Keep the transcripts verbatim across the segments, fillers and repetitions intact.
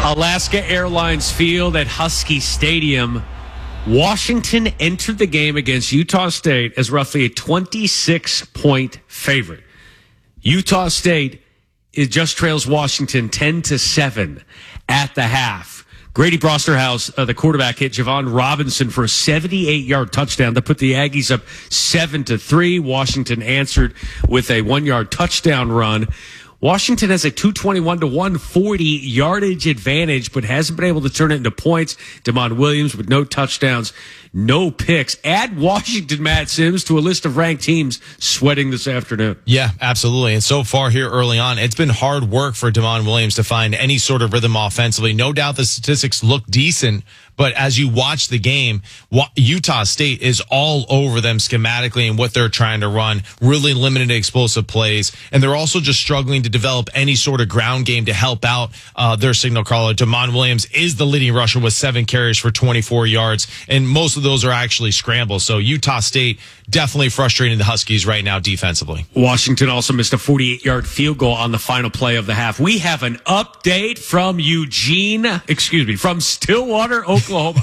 Alaska Airlines Field at Husky Stadium. Washington entered the game against Utah State as roughly a twenty-six point favorite. Utah State is just trails Washington ten to seven at the half. Grady Brosterhouse, uh, the quarterback, hit Javon Robinson for a seventy-eight yard touchdown to put the Aggies up seven to three. Washington answered with a one yard touchdown run. Washington has a two twenty-one to one forty yardage advantage, but hasn't been able to turn it into points. Damon Williams with no touchdowns, no picks. Add Washington, Matt Sims, to a list of ranked teams sweating this afternoon. Yeah, absolutely. And so far here early on, it's been hard work for Damon Williams to find any sort of rhythm offensively. No doubt the statistics look decent, but as you watch the game, Utah State is all over them schematically and what they're trying to run, really limited explosive plays. And they're also just struggling to develop any sort of ground game to help out uh, their signal caller. Damon Williams is the leading rusher with seven carries for twenty-four yards, and most of those are actually scrambles. So Utah State definitely frustrating the Huskies right now defensively. Washington also missed a forty-eight yard field goal on the final play of the half. We have an update from Eugene, excuse me, from Stillwater, Oklahoma.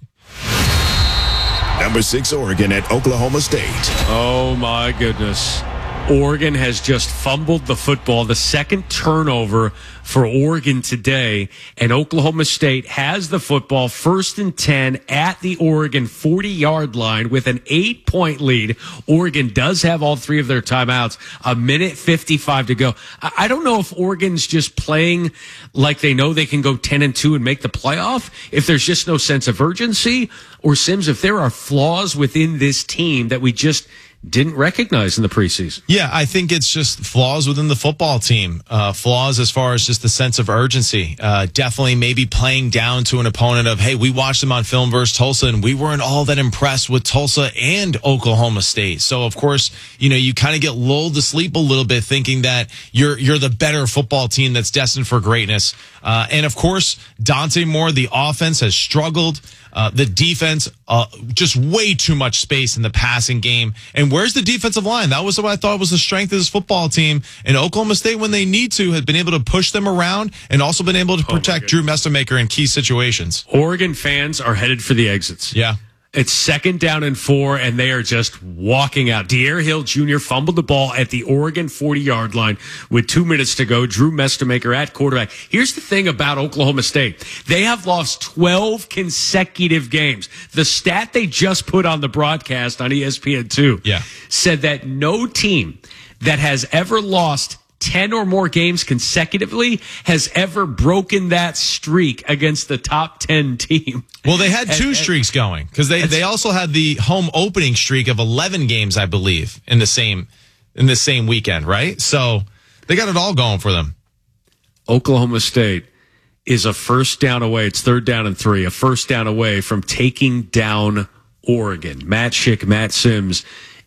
Number six, Oregon at Oklahoma State. Oh, my goodness. Oregon has just fumbled the football, the second turnover for Oregon today, and Oklahoma State has the football first and ten at the Oregon forty yard line with an eight point lead. Oregon does have all three of their timeouts, a minute fifty-five to go. I don't know if Oregon's just playing like they know they can go ten and two and make the playoff, if there's just no sense of urgency, or Sims, if there are flaws within this team that we just didn't recognize in the preseason. Yeah, I think it's just flaws within the football team. Uh, flaws as far as just the sense of urgency. Uh, definitely maybe playing down to an opponent of, hey, we watched them on film versus Tulsa, and we weren't all that impressed with Tulsa and Oklahoma State. So, of course, you know, you kind of get lulled to sleep a little bit thinking that you're you're the better football team that's destined for greatness. Uh, and, of course, Dante Moore, the offense has struggled. Uh, the defense, uh, just way too much space in the passing game. And where's the defensive line? That was what I thought was the strength of this football team. And Oklahoma State, when they need to, has been able to push them around and also been able to protect oh Drew Messamaker in key situations. Oregon fans are headed for the exits. Yeah. It's second down and four, and they are just walking out. De'Aaron Hill Junior fumbled the ball at the Oregon forty yard line with two minutes to go. Drew Messamaker at quarterback. Here's the thing about Oklahoma State. They have lost twelve consecutive games. The stat they just put on the broadcast on E S P N two yeah. said that no team that has ever lost ten or more games consecutively has ever broken that streak against the top ten team. Well, they had two and, streaks going because they, they also had the home opening streak of eleven games, I believe, in the same in the same weekend, right? So they got it all going for them. Oklahoma State is a first down away. It's third down and three, a first down away from taking down Oregon. Matt Schick, Matt Sims,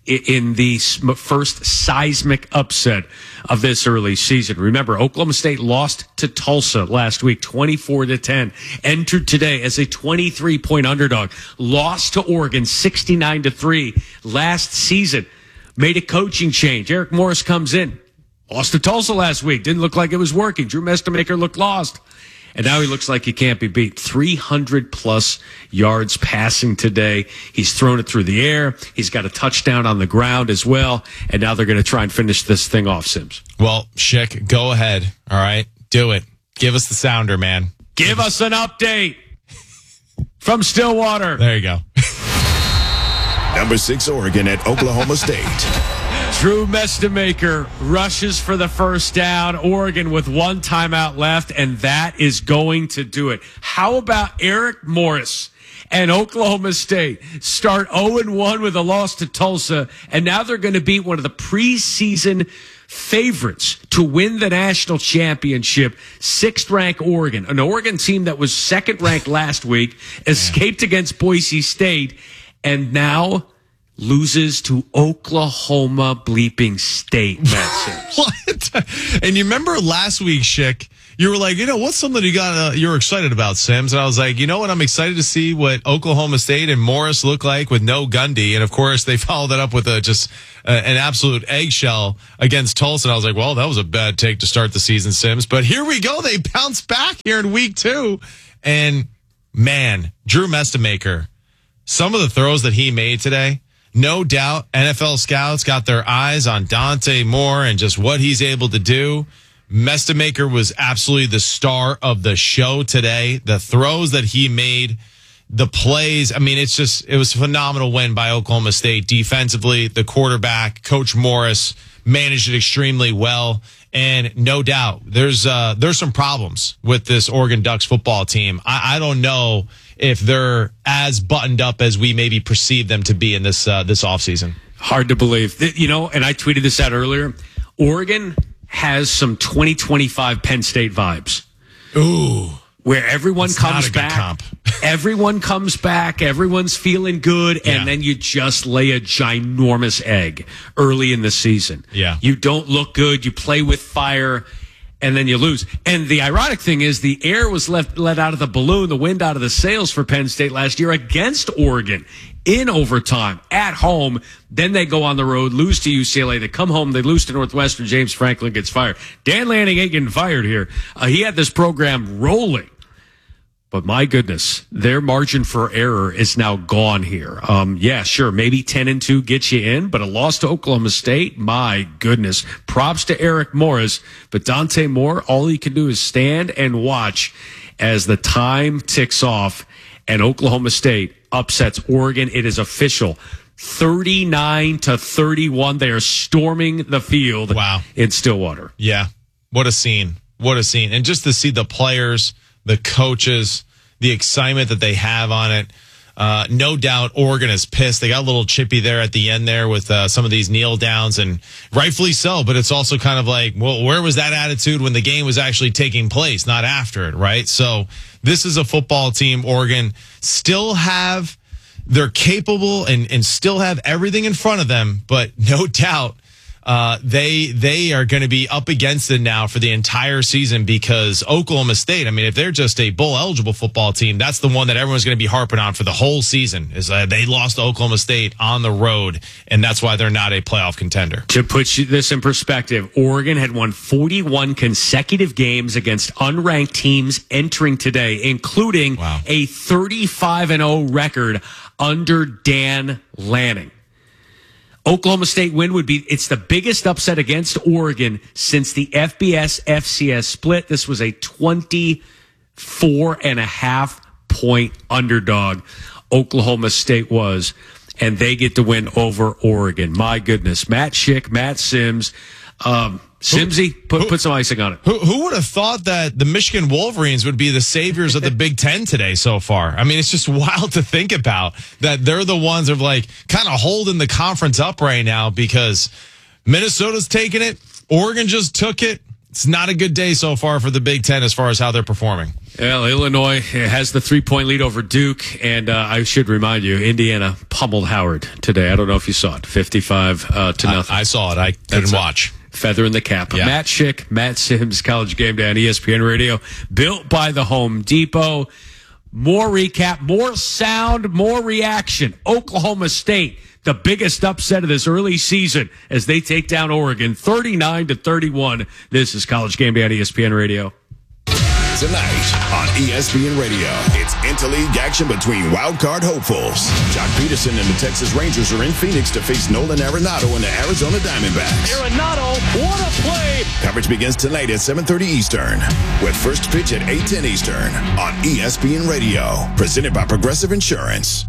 in the first seismic upset of this early season. Remember, Oklahoma State lost to Tulsa last week, twenty-four to ten. Entered today as a twenty-three point underdog. Lost to Oregon, sixty-nine to three last season. Made a coaching change. Eric Morris comes in. Lost to Tulsa last week. Didn't look like it was working. Drew Messamaker looked lost. And now he looks like he can't be beat. three hundred plus yards passing today. He's thrown it through the air. He's got a touchdown on the ground as well. And now they're going to try and finish this thing off, Sims. Well, Schick, go ahead. All right. Do it. Give us the sounder, man. Give us an update from Stillwater. There you go. Number six, Oregon at Oklahoma State. Drew Messamaker rushes for the first down. Oregon with one timeout left, and that is going to do it. How about Eric Morris and Oklahoma State start oh and one with a loss to Tulsa, and now they're going to beat one of the preseason favorites to win the national championship, sixth-ranked Oregon, an Oregon team that was second-ranked last week, escaped against Boise State, and now loses to Oklahoma bleeping State, Matt Sims. What? And you remember last week, Schick, you were like, you know, what's something you got? Uh, you're excited about, Sims? And I was like, you know what? I'm excited to see what Oklahoma State and Morris look like with no Gundy. And of course, they followed that up with a just uh, an absolute eggshell against Tulsa. And I was like, well, that was a bad take to start the season, Sims. But here we go. They bounced back here in week two. And man, Drew Mestamaker, some of the throws that he made today, no doubt N F L scouts got their eyes on Dante Moore and just what he's able to do. Mestamaker was absolutely the star of the show today. The throws that he made, the plays, I mean, it's just, it was a phenomenal win by Oklahoma State defensively. The quarterback, Coach Morris, managed it extremely well. And no doubt, there's uh, there's some problems with this Oregon Ducks football team. I, I don't know if they're as buttoned up as we maybe perceive them to be in this uh, this offseason. Hard to believe. You know, and I tweeted this out earlier. Oregon has some twenty twenty-five Penn State vibes. Ooh. Where everyone That's comes not a good back. comp. Everyone comes back. Everyone's feeling good. Yeah. And then you just lay a ginormous egg early in the season. Yeah. You don't look good. You play with fire. And then you lose. And the ironic thing is the air was left let out of the balloon, the wind out of the sails for Penn State last year against Oregon in overtime at home. Then they go on the road, lose to U C L A. They come home, they lose to Northwestern. James Franklin gets fired. Dan Lanning ain't getting fired here. Uh, he had this program rolling. But my goodness, their margin for error is now gone here. Um, yeah, sure, maybe ten and two gets you in, but a loss to Oklahoma State, my goodness. Props to Eric Morris, but Dante Moore, all he can do is stand and watch as the time ticks off and Oklahoma State upsets Oregon. It is official. thirty-nine to thirty-one. They are storming the field Wow. in Stillwater. Yeah. What a scene. What a scene. And just to see the players, the coaches, the excitement that they have on it. Uh, no doubt Oregon is pissed. They got a little chippy there at the end there with uh, some of these kneel downs, and rightfully so. But it's also kind of like, well, where was that attitude when the game was actually taking place, not after it, right? So this is a football team, Oregon, still have, they're capable and, and still have everything in front of them, but no doubt Uh, they they are going to be up against it now for the entire season because Oklahoma State, I mean, if they're just a bowl-eligible football team, that's the one that everyone's going to be harping on for the whole season, is uh, they lost to Oklahoma State on the road, and that's why they're not a playoff contender. To put you- this in perspective, Oregon had won forty-one consecutive games against unranked teams entering today, including Wow. a thirty-five and oh record under Dan Lanning. Oklahoma State win would be, it's the biggest upset against Oregon since the F B S F C S split. This was a twenty-four and a half point underdog. Oklahoma State was, and they get to win over Oregon. My goodness. Matt Schick, Matt Sims, um, Simsy, put, who- put some icing on it. Who, who would have thought that the Michigan Wolverines would be the saviors of the Big Ten today so far? I mean, it's just wild to think about that they're the ones of like kind of holding the conference up right now because Minnesota's taking it. Oregon just took it. It's not a good day so far for the Big Ten as far as how they're performing. Well, Illinois has the three-point lead over Duke, and uh, I should remind you, Indiana pummeled Howard today. I don't know if you saw it, fifty-five uh, to nothing. I, I saw it. I couldn't That's a watch. Feather in the cap. Yeah. Matt Schick, Matt Sims, College Game Day on E S P N Radio, built by the Home Depot. More recap, more sound, more reaction. Oklahoma State, the biggest upset of this early season as they take down Oregon, thirty-nine to thirty-one. This is College Game Day on E S P N Radio. Tonight on E S P N Radio, it's interleague action between wildcard hopefuls. Jock Peterson and the Texas Rangers are in Phoenix to face Nolan Arenado and the Arizona Diamondbacks. Arenado, what a play! Coverage begins tonight at seven thirty Eastern, with first pitch at eight ten Eastern on E S P N Radio, presented by Progressive Insurance.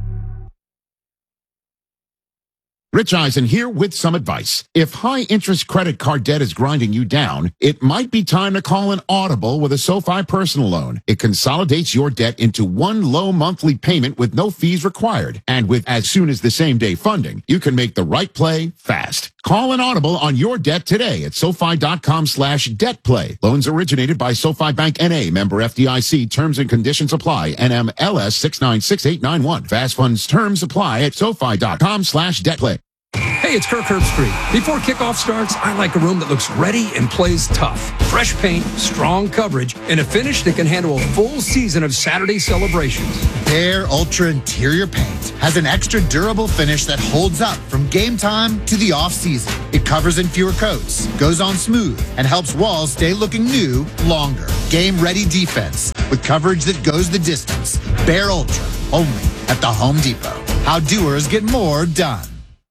Rich Eisen here with some advice. If high-interest credit card debt is grinding you down, it might be time to call an Audible with a SoFi personal loan. It consolidates your debt into one low monthly payment with no fees required. And with as soon as the same day funding, you can make the right play fast. Call an Audible on your debt today at SoFi.com slash debt play. Loans originated by SoFi Bank N A, member F D I C. Terms and conditions apply. N M L S six nine six eight nine one. Fast funds terms apply at SoFi.com slash debt play. Hey, Hey, it's Kirk Herbstreit. Before kickoff starts, I like a room that looks ready and plays tough. Fresh paint, strong coverage, and a finish that can handle a full season of Saturday celebrations. Behr Ultra Interior Paint has an extra durable finish that holds up from game time to the off-season. It covers in fewer coats, goes on smooth, and helps walls stay looking new longer. Game-ready defense with coverage that goes the distance. Behr Ultra, only at the Home Depot. How doers get more done.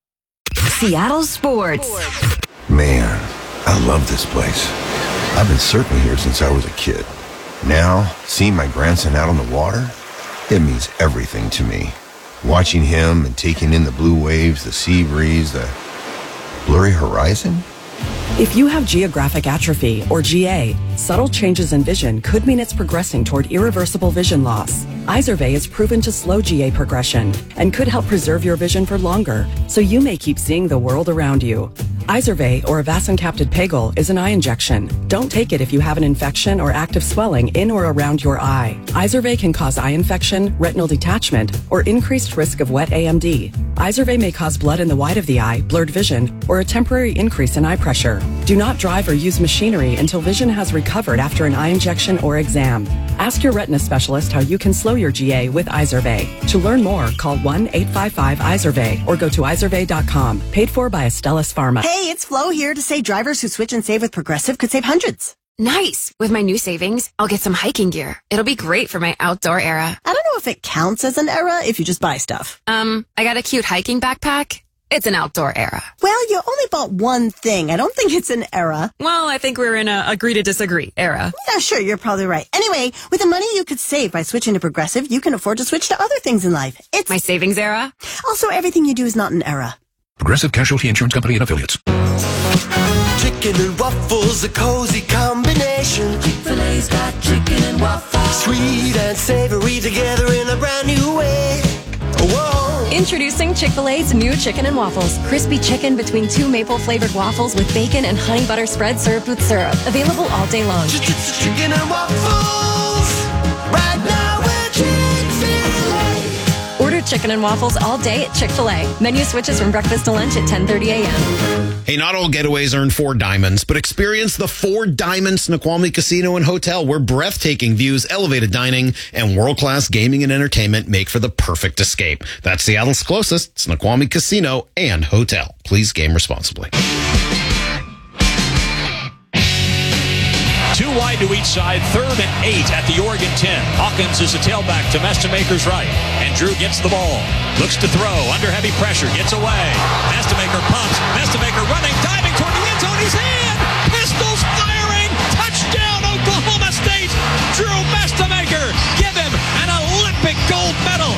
Seattle Sports. Man, I love this place. I've been surfing here since I was a kid. Now, seeing my grandson out on the water, it means everything to me. Watching him and taking in the blue waves, the sea breeze, the blurry horizon. If you have geographic atrophy, or G A, subtle changes in vision could mean it's progressing toward irreversible vision loss. Izervay is proven to slow G A progression and could help preserve your vision for longer, so you may keep seeing the world around you. Izervay, or avacincaptad pegol, is an eye injection. Don't take it if you have an infection or active swelling in or around your eye. Izervay can cause eye infection, retinal detachment, or increased risk of wet A M D. Izervay may cause blood in the white of the eye, blurred vision, or a temporary increase in eye pressure. Do not drive or use machinery until vision has recovered after an eye injection or exam. Ask your retina specialist how you can slow your G A with Izervay. To learn more, call one eight five five Izervay or go to izervay dot com. Paid for by Astellas Pharma. Hey, it's Flo here to say drivers who switch and save with Progressive could save hundreds. Nice. With my new savings, I'll get some hiking gear. It'll be great for my outdoor era. I don't know if it counts as an era if you just buy stuff. Um, I got a cute hiking backpack. It's an outdoor era. Well, you only bought one thing. I don't think it's an era. Well, I think we're in a agree to disagree era. Yeah, sure, you're probably right. Anyway, with the money you could save by switching to Progressive, you can afford to switch to other things in life. It's my savings era. Also, everything you do is not an era. Progressive Casualty Insurance Company and Affiliates. Chicken and waffles, a cozy combination. Chick-fil-A's got chicken and waffles. Sweet and savory together in a brand new way. Whoa. Introducing Chick-fil-A's new chicken and waffles. Crispy chicken between two maple-flavored waffles with bacon and honey butter spread served with syrup. Available all day long. Chicken and waffles. Right now we're Chick-fil-A. Order chicken and waffles all day at Chick-fil-A. Menu switches from breakfast to lunch at ten thirty a.m. Hey, not all getaways earn four diamonds, but experience the Four Diamonds Snoqualmie Casino and Hotel, where breathtaking views, elevated dining, and world-class gaming and entertainment make for the perfect escape. That's Seattle's closest Snoqualmie Casino and Hotel. Please game responsibly. Two wide to each side, third and eight at the Oregon ten. Hawkins is a tailback to Mestemaker's right, and Drew gets the ball. Looks to throw, under heavy pressure, gets away. Mestemaker pumps, Mestemaker running, diving toward the end zone, he's in! Pistols firing, touchdown Oklahoma State! Drew Mestemaker, give him an Olympic gold medal!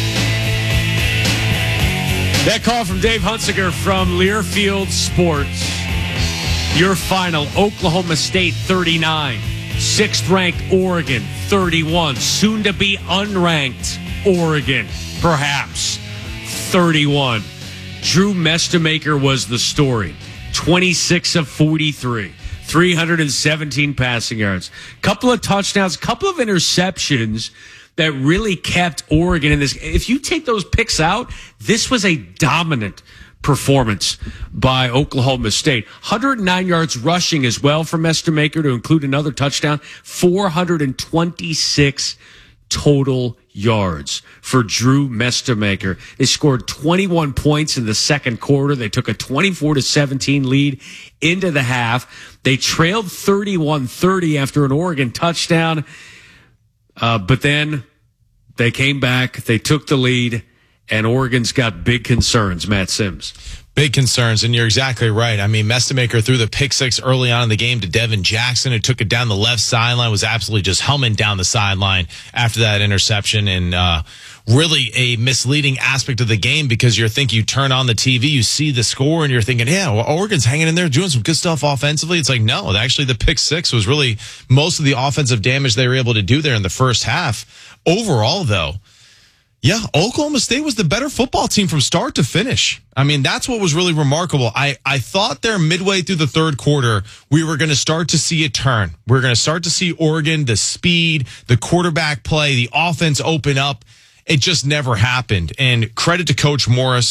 That call from Dave Hunsiker from Learfield Sports. Your final, Oklahoma State thirty-nine, sixth-ranked Oregon thirty-one, soon to be unranked Oregon, perhaps thirty-one. Drew Mestemaker was the story, twenty-six of forty-three, three hundred seventeen passing yards, couple of touchdowns, couple of interceptions that really kept Oregon in this. If you take those picks out, this was a dominant performance by Oklahoma State. one hundred nine yards rushing as well for Mestemaker to include another touchdown. four hundred twenty-six total yards for Drew Mestemaker. They scored twenty-one points in the second quarter. They took a twenty-four to seventeen lead into the half. They trailed thirty-one thirty after an Oregon touchdown. Uh, but then they came back. They took the lead. And Oregon's got big concerns, Matt Sims. Big concerns, and you're exactly right. I mean, Mestemaker threw the pick six early on in the game to Devin Jackson, who took it down the left sideline, was absolutely just humming down the sideline after that interception, and uh really a misleading aspect of the game because you're thinking, you turn on the T V, you see the score, and you're thinking, yeah, well, Oregon's hanging in there doing some good stuff offensively. It's like, no, actually the pick six was really most of the offensive damage they were able to do there in the first half. Overall, though, yeah, Oklahoma State was the better football team from start to finish. I mean, that's what was really remarkable. I, I thought there midway through the third quarter, we were going to start to see a turn. We we're going to start to see Oregon, the speed, the quarterback play, the offense open up. It just never happened. And credit to Coach Morris,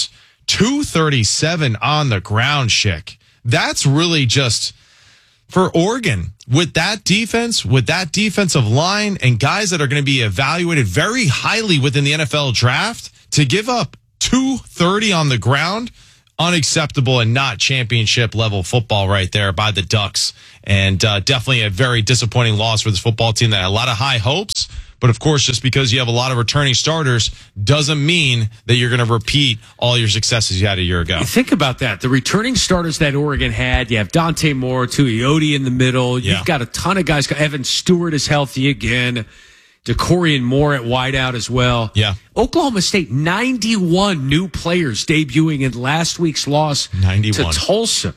two thirty-seven on the ground, Schick. That's really just for Oregon with that defense, with that defensive line and guys that are going to be evaluated very highly within the N F L draft to give up two thirty on the ground. Unacceptable and not championship level football right there by the Ducks. And uh, definitely a very disappointing loss for this football team that had a lot of high hopes. But of course, just because you have a lot of returning starters doesn't mean that you're going to repeat all your successes you had a year ago. Think about that. The returning starters that Oregon had, you have Dante Moore, Tuioti in the middle. You've Yeah. got a ton of guys. Evan Stewart is healthy again. DeCorian Moore at wideout as well. Yeah. Oklahoma State, ninety-one new players debuting in last week's loss ninety-one. to Tulsa.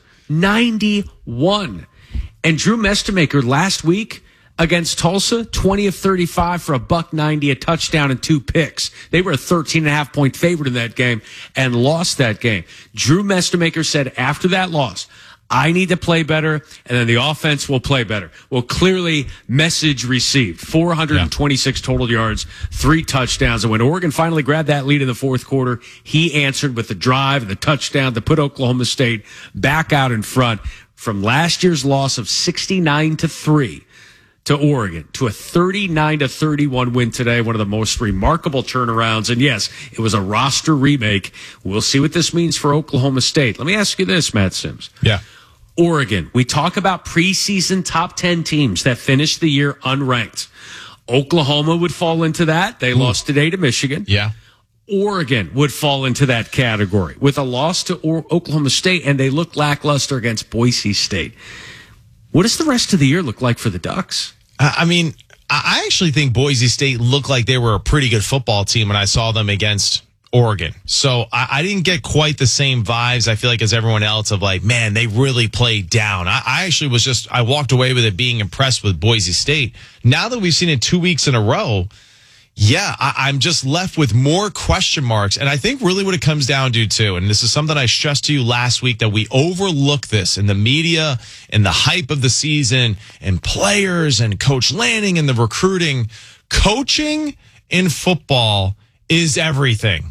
ninety-one. And Drew Mestemaker last week against Tulsa, twenty of thirty-five for a buck ninety, a touchdown and two picks. They were a thirteen and a half point favorite in that game and lost that game. Drew Mestemaker said after that loss, I need to play better, and then the offense will play better. Well, clearly, message received. four hundred twenty-six yeah. total yards, three touchdowns. And when Oregon finally grabbed that lead in the fourth quarter, he answered with the drive and the touchdown to put Oklahoma State back out in front from last year's loss of sixty-nine to three to Oregon to a thirty-nine to thirty-one win today. One of the most remarkable turnarounds. And yes, it was a roster remake. We'll see what this means for Oklahoma State. Let me ask you this, Matt Sims. Yeah. Oregon, we talk about preseason top ten teams that finished the year unranked. Oklahoma would fall into that. They Ooh. lost today to Michigan. Yeah. Oregon would fall into that category with a loss to o- Oklahoma State, and they look lackluster against Boise State. What does the rest of the year look like for the Ducks? I mean, I actually think Boise State looked like they were a pretty good football team when I saw them against Oregon. So I, I didn't get quite the same vibes, I feel like, as everyone else of like, man, they really played down. I, I actually was just, I walked away with it being impressed with Boise State. Now that we've seen it two weeks in a row, yeah, I, I'm just left with more question marks. And I think really what it comes down to, too, and this is something I stressed to you last week, that we overlook this in the media and the hype of the season and players and Coach Lanning and the recruiting. Coaching in football is everything.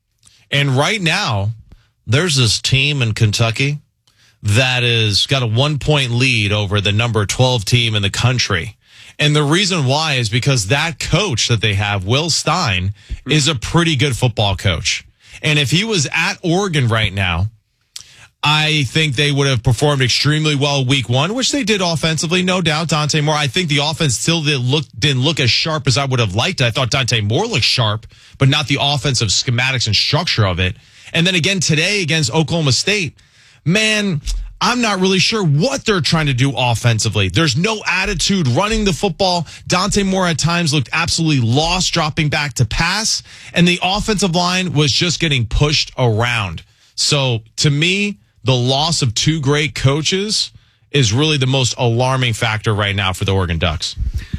And right now, there's this team in Kentucky that has got a one-point lead over the number twelve team in the country. And the reason why is because that coach that they have, Will Stein, is a pretty good football coach. And if he was at Oregon right now, I think they would have performed extremely well week one, which they did offensively, no doubt. Dante Moore, I think the offense still didn't look, didn't look as sharp as I would have liked. I thought Dante Moore looked sharp, but not the offensive schematics and structure of it. And then again today against Oklahoma State, man, I'm not really sure what they're trying to do offensively. There's no attitude running the football. Dante Moore at times looked absolutely lost dropping back to pass, and the offensive line was just getting pushed around. So to me, the loss of two great coaches is really the most alarming factor right now for the Oregon Ducks.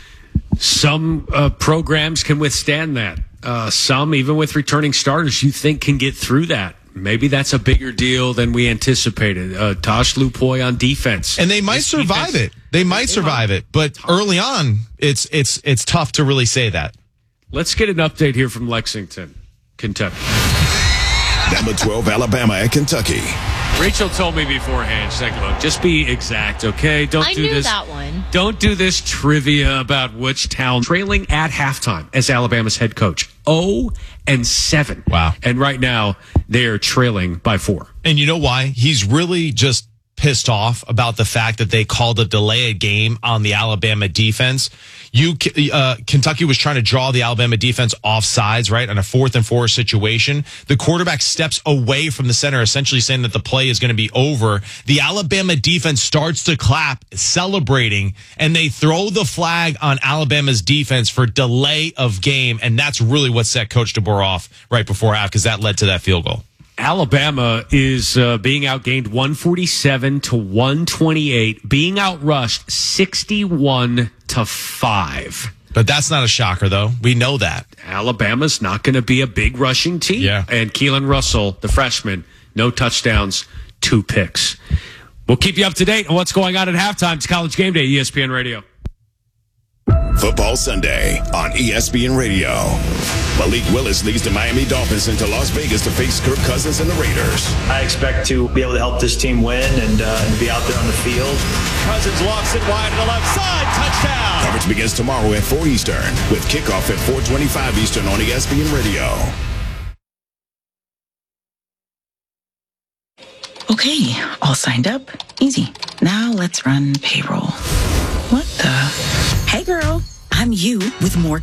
Some uh, programs can withstand that. Uh, some, even with returning starters, you think can get through that. Maybe that's a bigger deal than we anticipated. Uh, Tosh Lupoy on defense. And they might this survive defense, it. They might they survive might. it. But early on, it's it's it's tough to really say that. Let's get an update here from Lexington, Kentucky. Number twelve, Alabama at Kentucky. Rachel told me beforehand, she's like, look, just be exact, okay? Don't I do knew this. that one. Don't do this trivia about which town. Trailing at halftime as Alabama's head coach. oh and seven. Wow. And right now, they're trailing by four. And you know why? He's really just pissed off about the fact that they called a delay a game on the Alabama defense. You, uh, Kentucky was trying to draw the Alabama defense off sides, right, on a fourth and four situation. The quarterback steps away from the center, essentially saying that the play is going to be over. The Alabama defense starts to clap, celebrating, and they throw the flag on Alabama's defense for delay of game, and that's really what set Coach DeBoer off right before half, because that led to that field goal. Alabama is uh, being outgained one forty-seven to one twenty-eight, being outrushed sixty-one to five. But that's not a shocker, though. We know that. Alabama's not going to be a big rushing team. Yeah. And Keelan Russell, the freshman, no touchdowns, two picks. We'll keep you up to date on what's going on at halftime. It's College Game Day, E S P N Radio. Football Sunday on E S P N Radio. Malik Willis leads the Miami Dolphins into Las Vegas to face Kirk Cousins and the Raiders. I expect to be able to help this team win and, uh, and be out there on the field. Cousins walks it wide to the left side. Touchdown. Coverage begins tomorrow at four Eastern with kickoff at four twenty-five Eastern on E S P N Radio. Okay, all signed up. Easy. Now let's run payroll. What the? Hey girl, I'm you with more